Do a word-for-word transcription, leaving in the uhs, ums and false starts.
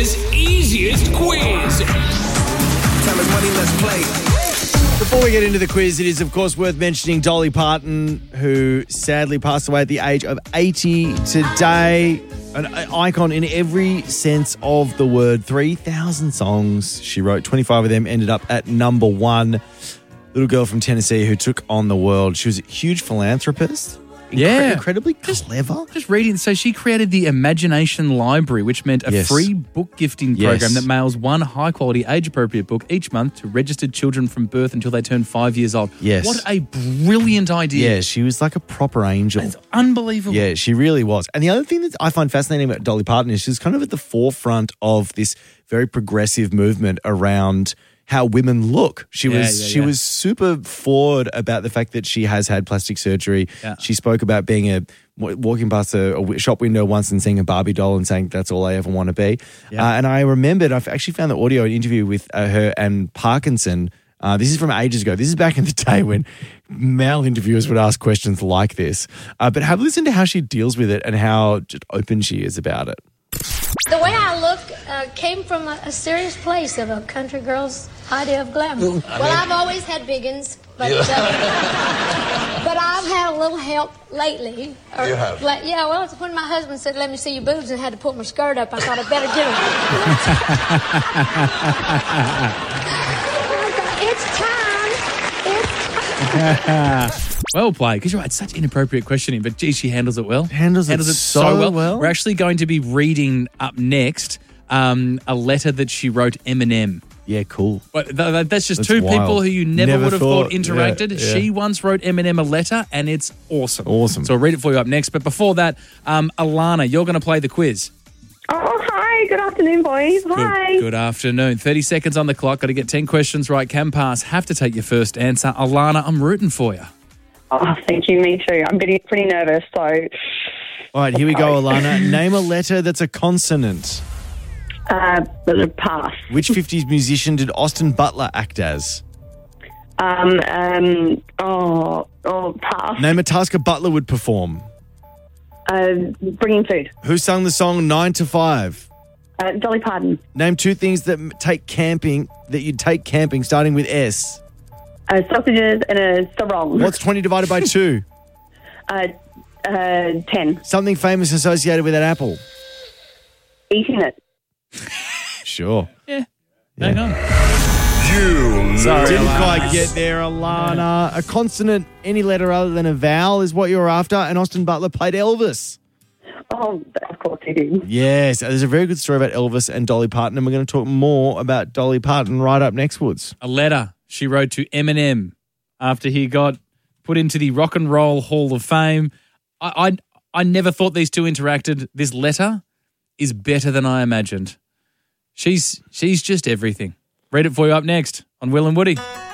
Australia's easiest quiz. Time is money, let's play. Before we get into the quiz, it is, of course, worth mentioning Dolly Parton, who sadly passed away at the age of eighty today. An icon in every sense of the word. three thousand songs she wrote. twenty-five of them ended up at number one. Little girl from Tennessee who took on the world. She was a huge philanthropist. Incre- Yeah. Incredibly clever. Just reading. So she created the Imagination Library, which meant a Yes. free book gifting Yes. program that mails one high-quality, age-appropriate book each month to registered children from birth until they turn five years old. Yes. What a brilliant idea. Yeah, she was like a proper angel. It's unbelievable. Yeah, she really was. And the other thing that I find fascinating about Dolly Parton is she's kind of at the forefront of this very progressive movement around how women look. She Yeah, was yeah, she yeah. was super forward about the fact that she has had plastic surgery. Yeah. She spoke about being a walking past a, a wi- shop window once and seeing a Barbie doll and saying that's all I ever want to be. Yeah. Uh, and I remembered I've actually found the audio an interview with uh, her and Parkinson. Uh, this is from ages ago. This is back in the day when male interviewers would ask questions like this. Uh, but have a listen to how she deals with it and how just open she is about it. The way I look uh, came from a, a serious place of a country girl's idea of glamour. Well, I've always had biggins, but uh, but I've had a little help lately. Or, You have? Like, yeah, well, it's when my husband said, "Let me see your boobs," and had to pull my skirt up, I thought I'd better do it. It's time. It's time. Well played, because you're right, it's such inappropriate questioning, but gee, she handles it well. Handles it so well. We're actually going to be reading up next um, a letter that she wrote Eminem. Yeah, cool. But th- th- that's just That's two wild. people who you never, Never would have thought, thought, yeah, interacted. yeah. She once wrote Eminem a letter, and it's awesome. Awesome. So I'll read it for you up next. But before that, um, Alana, you're going to play the quiz. Oh, hi. Good afternoon, boys. Hi. Good, good afternoon. thirty seconds on the clock. Got to get ten questions right. Can pass. Have to take your first answer. Alana, I'm rooting for you. Oh, thank you. Me too. I'm getting pretty nervous, so... All right, here we go, Alana. Name a letter that's a consonant. Uh, pass. Which fifties musician did Austin Butler act as? Um, um, oh, oh, pass. Name a task a butler would perform. Uh, bringing food. Who sung the song nine to five? Uh, Dolly Parton. Name two things that m- take camping, that you'd take camping, starting with S. Uh, sausages and a sarong. What's twenty divided by two? Uh, uh, ten. Something famous associated with an apple. Eating it. Sure. Yeah. Hang on. You Sorry, Didn't Alana. quite get there, Alana. A consonant, any letter other than a vowel is what you're after, and Austin Butler played Elvis. Oh, of course he did. Yes, there's a very good story about Elvis and Dolly Parton, and we're going to talk more about Dolly Parton right up next, Woods. A letter she wrote to Eminem after he got put into the Rock and Roll Hall of Fame. I, I, I never thought these two interacted. This letter is better than I imagined. She's she's just everything. Read it for you up next on Will and Woody.